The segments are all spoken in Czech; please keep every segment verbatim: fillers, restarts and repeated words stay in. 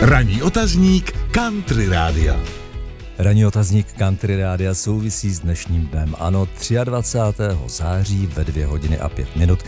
Ranní otazník Country Rádia. Ranní otazník Country Rádia souvisí s dnešním dnem. Ano, dvacátého třetího září ve dvě hodiny a pět minut.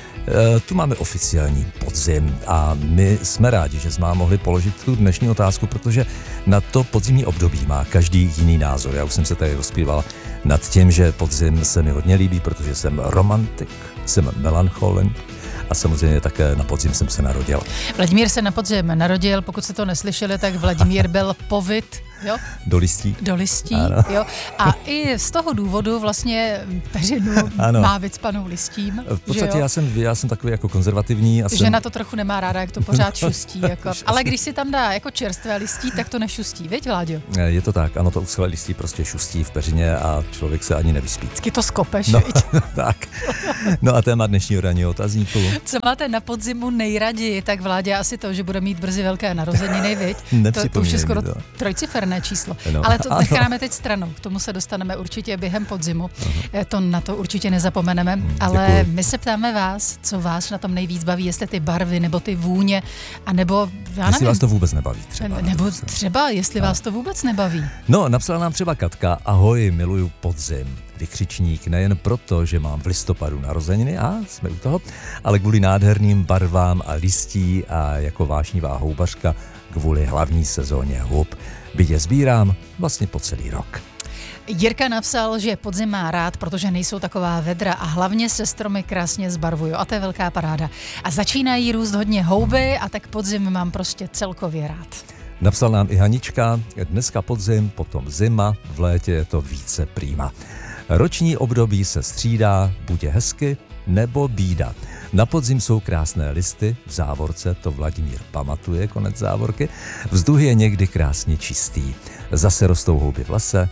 E, tu máme oficiální podzim a my jsme rádi, že jsme vám mohli položit tu dnešní otázku, protože na to podzimní období má každý jiný názor. Já už jsem se tady rozpíval nad tím, že podzim se mi hodně líbí, protože jsem romantik, jsem melancholik. A samozřejmě také na podzim jsem se narodil. Vladimír se na podzim narodil, pokud jste to neslyšeli, tak Vladimír byl povit, jo? Do listí. Do listí, ano. Jo. A i z toho důvodu vlastně peřinu ano. má vycpanou listím. V podstatě já jsem, já jsem takový jako konzervativní. A Žena jsem... to trochu nemá ráda, jak to pořád šustí. Jako. Ale když si tam dá jako čerstvé listí, tak to nešustí, viď, Vláďo? Je to tak, ano, to uschlé listí prostě šustí v peřině a člověk se ani nevyspí. Vždycky to skopeš, no, viď? Tak. No a téma dnešního ranního otazníku. Co máte na podzimu nejraději, tak Vládě asi to, že bude mít brzy velké narozeniny, viď? To, to už je skoro to. trojciferné číslo. No. Ale to necháme teď stranou. K tomu se dostaneme určitě během podzimu. Uh-huh. To na to určitě nezapomeneme. Hmm, ale děkuji. My se ptáme vás, co vás na tom nejvíc baví, jestli ty barvy, nebo ty vůně, a nebo já Jestli nevím, vás to vůbec nebaví třeba. Nebo třeba, jestli no. vás to vůbec nebaví. No, napsala nám třeba Katka: ahoj, miluju podzim. Vykřičník nejen proto, že mám v listopadu narozeniny, a jsme u toho, ale kvůli nádherným barvám a listí a jako vášnivá houbařka kvůli hlavní sezóně hub. Byť je sbírám vlastně po celý rok. Jirka napsal, že podzim má rád, protože nejsou taková vedra a hlavně se stromy krásně zbarvují. A to je velká paráda. A začínají růst hodně houby a tak podzim mám prostě celkově rád. Napsal nám i Hanička: dneska podzim, potom zima, v létě je to více prýma. Roční období se střídá, buď je hezky, nebo bída. Na podzim jsou krásné listy, v závorce to Vladimír pamatuje, konec závorky. Vzduch je někdy krásně čistý. Zase rostou houby v lese,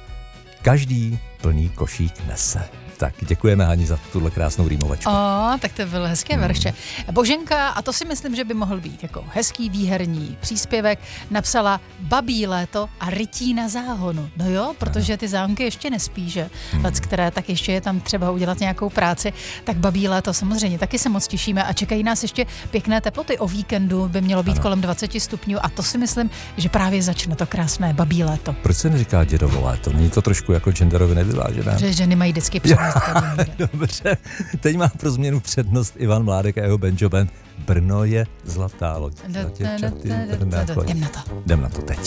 každý plný košík nese. Tak děkujeme, Hani, za tuhle krásnou rýmovačku. O, tak to byl hezké verše. Hmm. Boženka, a to si myslím, že by mohl být jako hezký výherní příspěvek, napsala babí léto a rytí na záhonu. No jo, protože ty záhonky ještě nespí, že? Hmm. Lec, které tak ještě je tam třeba udělat nějakou práci, tak babí léto samozřejmě taky se moc těšíme a čekají nás ještě pěkné teploty. O víkendu by mělo být ano. kolem dvacet stupňů a to si myslím, že právě začne to krásné babí léto. Proč se neříká dědovo léto? Není to trošku jako genderově nevyvážené? Že ženy mají vždycky přednost. Dobře, teď má pro změnu přednost Ivan Mládek a jeho banjo band. Brno je zlatá loď. Jdem na to. Jdem na to teď.